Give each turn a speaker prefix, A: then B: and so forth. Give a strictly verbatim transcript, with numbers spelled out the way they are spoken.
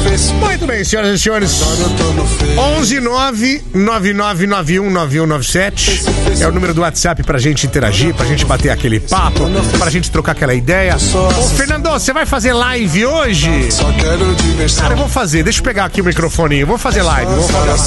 A: Muito bem, senhoras e senhores. onze nove nove nove nove um nove um nove sete é o número do WhatsApp pra gente interagir, pra gente bater aquele papo, pra gente trocar aquela ideia. Ô, Fernando, você vai fazer live hoje? Cara, eu vou fazer. Deixa eu pegar aqui o microfone. Eu vou fazer live. Vou fazer live.